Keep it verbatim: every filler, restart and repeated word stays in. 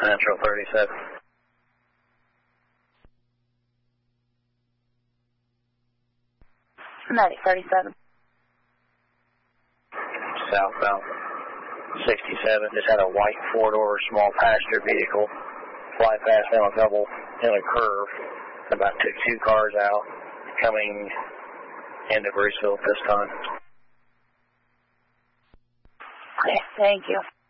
Central thirty-seven. Medic thirty-seven. Southbound sixty-seven, just had a white four-door small passenger vehicle fly past down a double in a curve. About took two cars out, coming into Bruceville at this time. Okay, thank you.